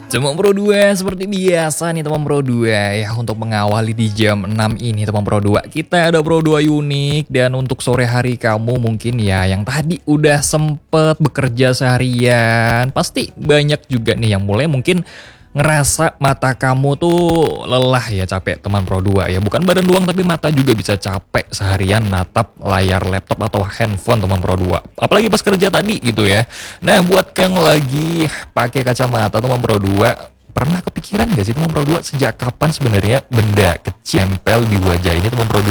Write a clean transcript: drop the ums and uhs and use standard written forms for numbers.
Teman Pro 2 seperti biasa nih teman Pro 2 ya, untuk mengawali di jam 6 ini teman Pro 2 kita ada Pro 2 unik. Dan untuk sore hari kamu mungkin ya yang tadi udah sempet bekerja seharian, pasti banyak juga nih yang mulai mungkin ngerasa mata kamu tuh lelah ya, capek teman Pro 2 ya. Bukan badan doang tapi mata juga bisa capek seharian natap layar laptop atau handphone teman Pro 2. Apalagi pas kerja tadi gitu ya. Nah, buat yang lagi pakai kacamata teman Pro 2, pernah kepikiran gak sih teman Pro 2 sejak kapan sebenarnya benda kecil nempel di wajah ini teman Pro 2?